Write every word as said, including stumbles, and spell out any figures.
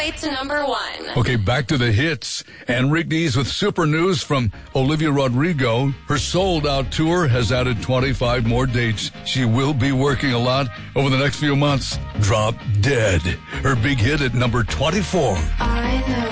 way to number one. Okay, back to the hits. Enrique Dees with super news from Olivia Rodrigo. Her sold-out tour has added twenty-five more dates. She will be working a lot over the next few months. Drop Dead, her big hit at number twenty-four. I know